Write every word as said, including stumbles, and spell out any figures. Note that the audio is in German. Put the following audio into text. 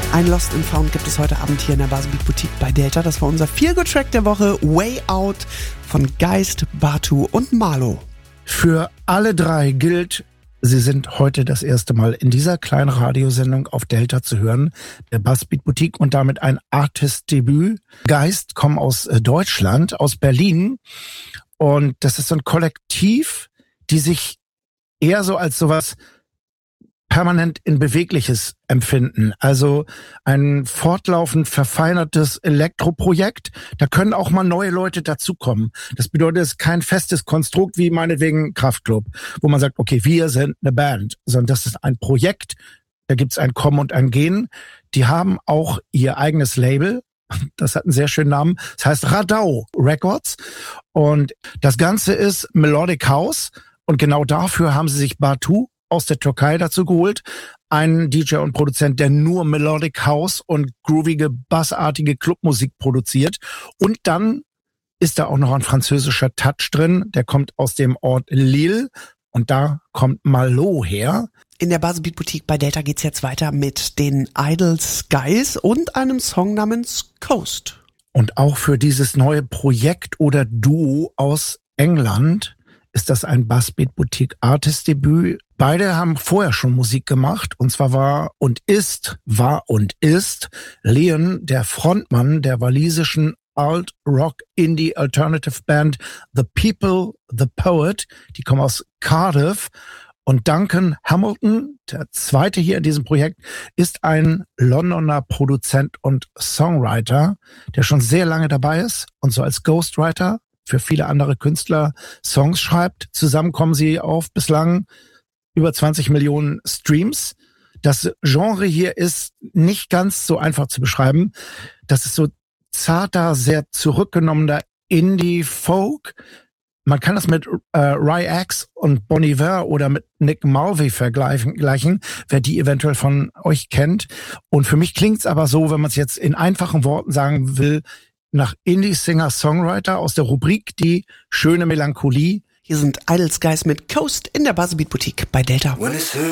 Ein Lost and Found gibt es heute Abend hier in der Baselbeat Boutique bei Delta. Das war unser Feel-Good-Track der Woche, Way Out von Geist, Batu und Marlo. Für alle drei gilt, sie sind heute das erste Mal in dieser kleinen Radiosendung auf Delta zu hören, der Baselbeat Boutique, und damit ein Artist-Debüt. Geist kommen aus Deutschland, aus Berlin, und das ist so ein Kollektiv, die sich eher so als sowas permanent in Bewegliches empfinden. Also ein fortlaufend verfeinertes Elektroprojekt. Da können auch mal neue Leute dazukommen. Das bedeutet, es ist kein festes Konstrukt wie meinetwegen Kraftklub, wo man sagt, okay, wir sind eine Band, sondern das ist ein Projekt. Da gibt es ein Kommen und ein Gehen. Die haben auch ihr eigenes Label. Das hat einen sehr schönen Namen. Das heißt Radau Records. Und das Ganze ist Melodic House. Und genau dafür haben sie sich Batu aus der Türkei dazu geholt. Ein D J und Produzent, der nur Melodic House und groovige, bassartige Clubmusik produziert. Und dann ist da auch noch ein französischer Touch drin. Der kommt aus dem Ort Lille. Und da kommt Marlo her. In der Baselbeat Boutique bei Delta geht's jetzt weiter mit den Idle Skies und einem Song namens Coast. Und auch für dieses neue Projekt oder Duo aus England ist das ein Baselbeat Boutique Artist Debüt. Beide haben vorher schon Musik gemacht, und zwar war und ist, war und ist Leon, der Frontmann der walisischen Alt-Rock-Indie-Alternative-Band The People, The Poet. Die kommen aus Cardiff. Und Duncan Hamilton, der zweite hier in diesem Projekt, ist ein Londoner Produzent und Songwriter, der schon sehr lange dabei ist und so als Ghostwriter für viele andere Künstler Songs schreibt. Zusammen kommen sie auf bislang über zwanzig Millionen Streams. Das Genre hier ist nicht ganz so einfach zu beschreiben. Das ist so zarter, sehr zurückgenommener Indie-Folk. Man kann das mit äh, Ry-X und Bon Iver oder mit Nick Mulvey vergleichen, gleichen, wer die eventuell von euch kennt. Und für mich klingt's aber so, wenn man es jetzt in einfachen Worten sagen will, nach Indie-Singer-Songwriter aus der Rubrik Die schöne Melancholie. Hier sind Idle Skies mit Coast in der Baselbeat Boutique bei Delta.